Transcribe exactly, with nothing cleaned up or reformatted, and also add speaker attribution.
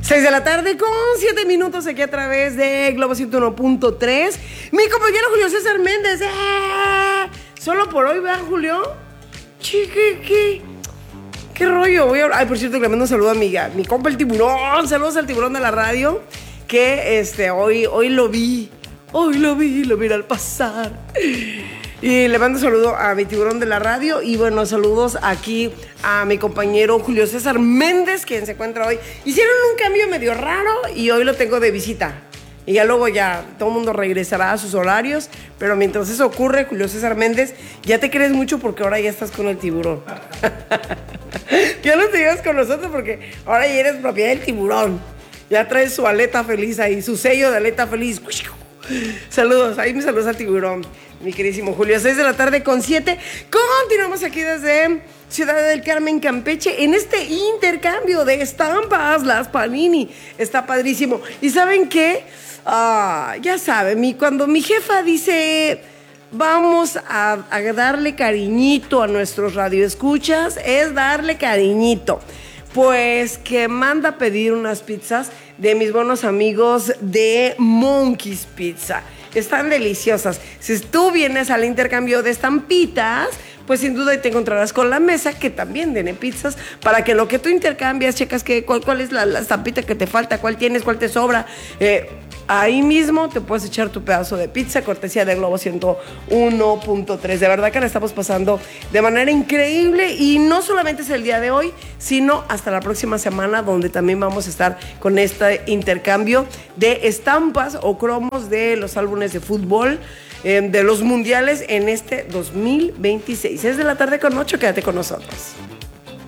Speaker 1: seis de la tarde con siete minutos aquí a través de Globo ciento uno punto tres. Mi compañero Julio César Méndez. ¡Eh! Solo por hoy, ¿verdad, Julio? Chique, ¿qué? ¿Qué rollo? Voy a... Ay, por cierto, le mando un saludo a mi, a mi compa el tiburón. Saludos al tiburón de la radio. Que este, hoy, hoy lo vi. Hoy lo vi, lo vi al pasar. Y le mando un saludo a mi tiburón de la radio. Y bueno, saludos aquí a mi compañero Julio César Méndez, quien se encuentra hoy. Hicieron un cambio medio raro y hoy lo tengo de visita. Y ya luego ya todo el mundo regresará a sus horarios. Pero mientras eso ocurre, Julio César Méndez, ya te crees mucho porque ahora ya estás con el tiburón. Ya no te llevas con nosotros porque ahora ya eres propiedad del tiburón. Ya traes su aleta feliz ahí, su sello de aleta feliz. Saludos, ahí mis saludos al tiburón, mi queridísimo Julio. seis de la tarde con siete. Continuamos aquí desde Ciudad del Carmen, Campeche, en este intercambio de estampas, las Panini. Está padrísimo. ¿Y saben qué? Ah, ya saben, mi, cuando mi jefa dice vamos a, a darle cariñito a nuestros radioescuchas, es darle cariñito. Pues que manda a pedir unas pizzas de mis buenos amigos de Monkey's Pizza. Están deliciosas. Si tú vienes al intercambio de estampitas, pues sin duda te encontrarás con la mesa que también tiene pizzas para que lo que tú intercambias, checas que, cuál, cuál es la, la estampita que te falta, cuál tienes, cuál te sobra. Eh, ahí mismo te puedes echar tu pedazo de pizza, cortesía de Globo ciento uno punto tres. De verdad que la estamos pasando de manera increíble y no solamente es el día de hoy, sino hasta la próxima semana, donde también vamos a estar con este intercambio de estampas o cromos de los álbumes de fútbol eh, de los mundiales en este dos mil veintiséis. Es de la tarde con ocho, quédate con nosotros.